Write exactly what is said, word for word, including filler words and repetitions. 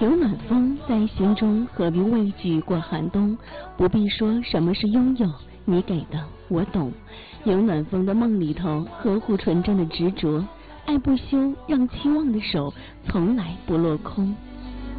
有暖风在心中，何必畏惧过寒冬？不必说什么是拥有，你给的我懂。有暖风的梦里头，呵护纯真的执着，爱不休，让期望的手从来不落空。